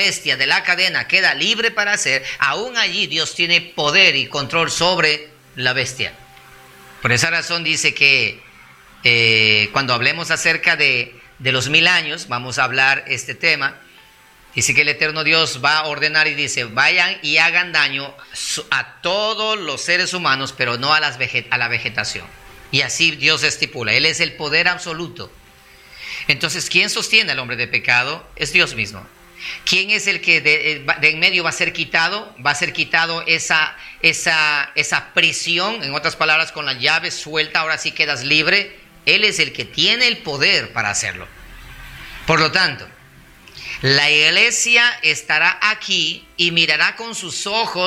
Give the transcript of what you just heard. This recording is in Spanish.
bestia de la cadena queda libre para hacer, aún allí Dios tiene poder y control sobre la bestia. Por esa razón dice que cuando hablemos acerca de los 1000 años, vamos a hablar este tema. Dice que el eterno Dios va a ordenar y dice, vayan y hagan daño a todos los seres humanos, pero no a la vegetación. Y así Dios estipula, Él es el poder absoluto. Entonces, ¿quién sostiene al hombre de pecado? Es Dios mismo. ¿Quién es el que de en medio va a ser quitado? Va a ser quitado esa prisión, en otras palabras, con la llave suelta, ahora sí quedas libre. Él es el que tiene el poder para hacerlo. Por lo tanto, la iglesia estará aquí y mirará con sus ojos